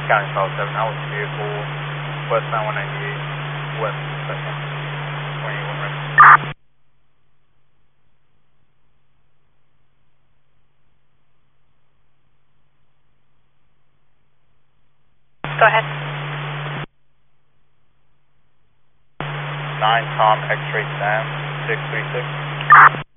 County File 7, I was vehicle westbound 198, west 2nd, 21 ready. Go ahead. 9 Tom X-ray Sam 636.